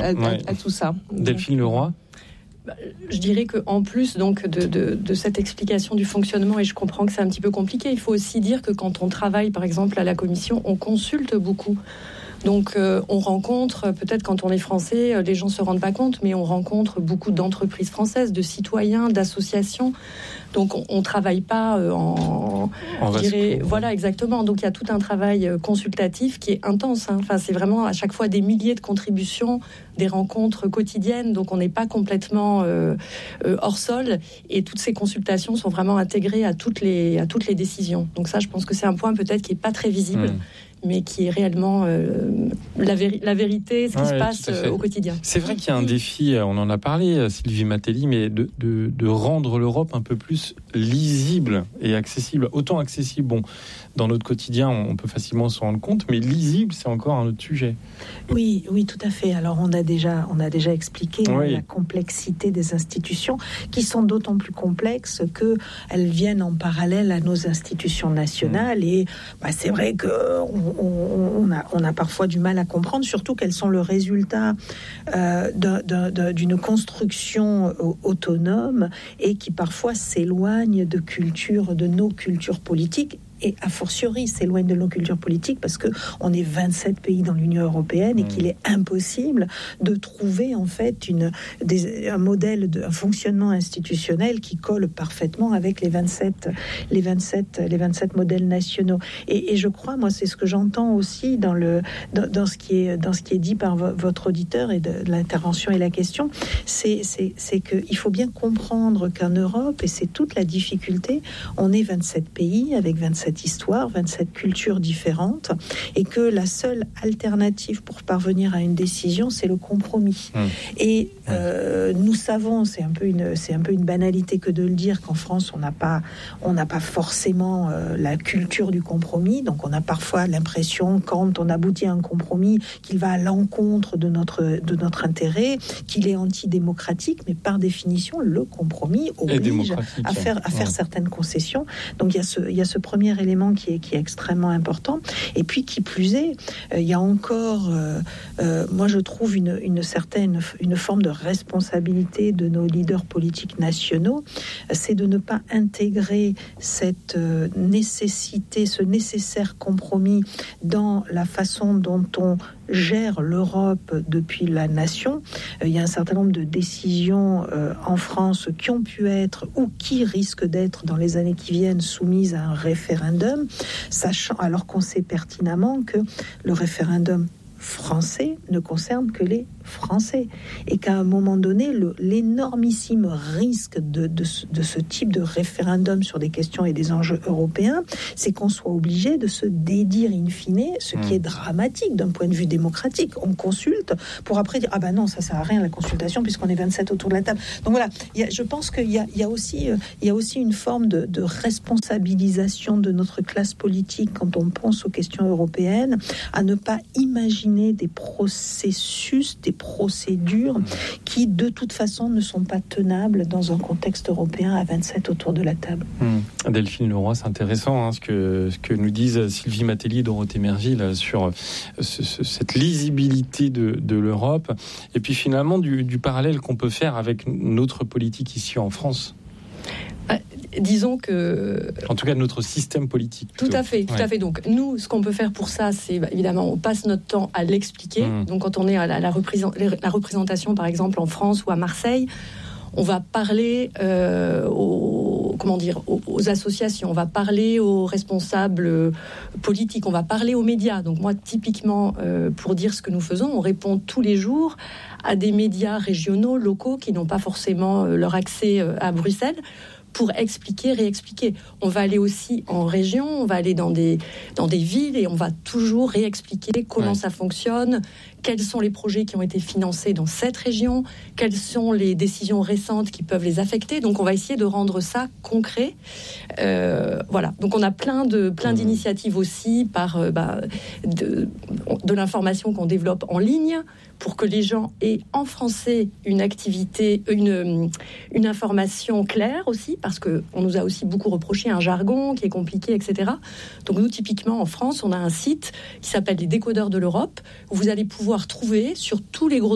à tout ça. Delphine Leroy. Je dirais qu'en plus donc, de cette explication du fonctionnement, et je comprends que c'est un petit peu compliqué, il faut aussi dire que quand on travaille, par exemple, à la commission, on consulte beaucoup. Donc on rencontre, peut-être quand on est français, les gens ne se rendent pas compte, mais on rencontre beaucoup d'entreprises françaises, de citoyens, d'associations. Donc on ne travaille pas je dirais, voilà, exactement. Donc il y a tout un travail consultatif qui est intense. Enfin, c'est vraiment à chaque fois des milliers de contributions, des rencontres quotidiennes. Donc on n'est pas complètement hors sol. Et toutes ces consultations sont vraiment intégrées à toutes les décisions. Donc ça, je pense que c'est un point peut-être qui n'est pas très visible. Mais qui est réellement la vérité, ce qui se passe au quotidien. C'est vrai qu'il y a un défi, on en a parlé, Sylvie Matelli, mais de rendre l'Europe un peu plus lisible et accessible. Autant accessible, bon, dans notre quotidien, on peut facilement s'en rendre compte, mais lisible, c'est encore un autre sujet. Oui, tout à fait. Alors, on a déjà expliqué la complexité des institutions, qui sont d'autant plus complexes qu'elles viennent en parallèle à nos institutions nationales. Et c'est vrai qu'on a parfois du mal à comprendre, surtout qu'elles sont le résultat d'une construction autonome et qui parfois s'éloigne de nos cultures politiques. Et a fortiori s'éloigne de nos cultures politiques parce qu'on est 27 pays dans l'Union européenne et qu'il est impossible de trouver en fait un modèle, un fonctionnement institutionnel qui colle parfaitement avec les 27 modèles nationaux. Et je crois, moi, c'est ce que j'entends aussi dans ce qui est dit par votre auditeur et de l'intervention et la question, c'est qu'il faut bien comprendre qu'en Europe, et c'est toute la difficulté, on est 27 pays avec 27 histoires, 27 cultures différentes, et que la seule alternative pour parvenir à une décision, c'est le compromis. Et nous savons, c'est un peu une banalité que de le dire, qu'en France, on n'a pas forcément la culture du compromis, donc on a parfois l'impression, quand on aboutit à un compromis, qu'il va à l'encontre de notre intérêt, qu'il est antidémocratique, mais par définition, le compromis oblige à faire certaines concessions. Donc il y a ce premier élément qui est extrêmement important. Et puis, qui plus est, il y a encore, moi je trouve une forme de responsabilité de nos leaders politiques nationaux, c'est de ne pas intégrer cette nécessité, ce nécessaire compromis dans la façon dont on gère l'Europe depuis la nation. Il y a un certain nombre de décisions en France qui ont pu être ou qui risquent d'être dans les années qui viennent soumises à un référendum, sachant alors qu'on sait pertinemment que le référendum français ne concerne que les Français et qu'à un moment donné l'énormissime risque de ce type de référendum sur des questions et des enjeux européens, c'est qu'on soit obligé de se dédire in fine, ce qui est dramatique d'un point de vue démocratique. On consulte pour après dire non, ça sert à rien la consultation puisqu'on est 27 autour de la table. Donc voilà, je pense qu'il y a aussi une forme de responsabilisation de notre classe politique quand on pense aux questions européennes, à ne pas imaginer des processus, des procédures qui de toute façon ne sont pas tenables dans un contexte européen à 27 autour de la table. Delphine Leroy, c'est intéressant ce que nous disent Sylvie Matelli et Dorothée Merville sur cette lisibilité de l'Europe et puis finalement du parallèle qu'on peut faire avec notre politique ici en France. Disons que... En tout cas, notre système politique. Plutôt. Tout à fait. Donc, nous, ce qu'on peut faire pour ça, c'est évidemment, on passe notre temps à l'expliquer. Donc, quand on est à la représentation, par exemple, en France ou à Marseille, on va parler aux associations, on va parler aux responsables politiques, on va parler aux médias. Donc, moi, typiquement, pour dire ce que nous faisons, on répond tous les jours à des médias régionaux, locaux, qui n'ont pas forcément leur accès à Bruxelles, pour expliquer, réexpliquer. On va aller aussi en région, on va aller dans des villes et on va toujours réexpliquer comment ça fonctionne, quels sont les projets qui ont été financés dans cette région, quelles sont les décisions récentes qui peuvent les affecter. Donc on va essayer de rendre ça concret. Voilà. Donc on a plein d'initiatives aussi par de l'information qu'on développe en ligne pour que les gens aient en français une activité, une information claire aussi, parce qu'on nous a aussi beaucoup reproché un jargon qui est compliqué, etc. Donc nous, typiquement, en France, on a un site qui s'appelle les Décodeurs de l'Europe, où vous allez pouvoir trouver sur tous les gros